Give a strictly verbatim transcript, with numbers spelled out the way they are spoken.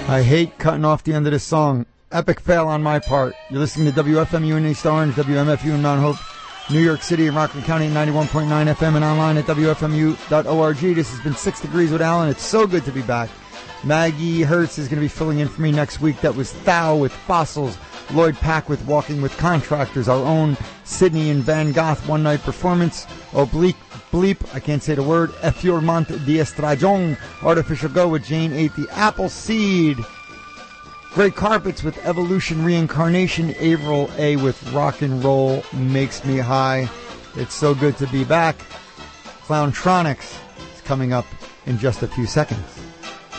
I hate cutting off the end of this song. Epic fail on my part. You're listening to W F M U in East Orange, W M F U in Mount Hope, New York City and Rockland County, ninety-one point nine F M, and online at W F M U dot org. This has been Six Degrees with Alan. It's so good to be back. Maggie Hertz is going to be filling in for me next week. That was Thou with Fossils, Lloyd Pack with Walking with Contractors, our own Sydney and Van Goth one-night performance, Oblique Bleep, I can't say the word, Effurmont d'Estrajon, Artificial Go with Jane ate the Apple Seed, Great Carpets with Evolution Reincarnation, Avril A with Rock and Roll Makes Me High. It's so good to be back. Clowntronics is coming up in just a few seconds.